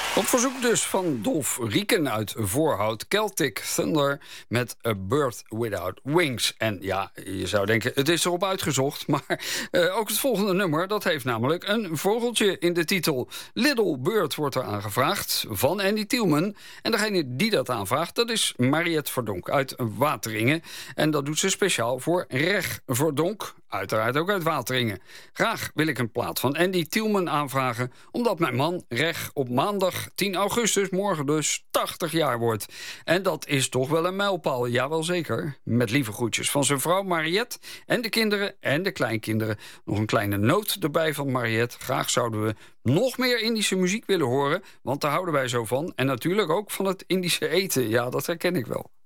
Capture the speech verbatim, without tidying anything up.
Op verzoek dus van Dolf Rieken uit Voorhout, Celtic Thunder met A Bird Without Wings. En ja, je zou denken, het is erop uitgezocht, maar uh, ook het volgende nummer, dat heeft namelijk een vogeltje in de titel. Little Bird wordt er aangevraagd van Andy Tielman. En degene die dat aanvraagt, dat is Mariette Verdonk uit Wateringen. En dat doet ze speciaal voor Reg Verdonk, uiteraard ook uit Wateringen. Graag wil ik een plaat van Andy Tielman aanvragen, omdat mijn man Reg op maandag tien augustus, morgen dus, tachtig jaar wordt. En dat is toch wel een mijlpaal, jawel zeker. Met lieve groetjes van zijn vrouw Mariette en de kinderen en de kleinkinderen. Nog een kleine noot erbij van Mariette. Graag zouden we nog meer Indische muziek willen horen, want daar houden wij zo van. En natuurlijk ook van het Indische eten, ja, dat herken ik wel.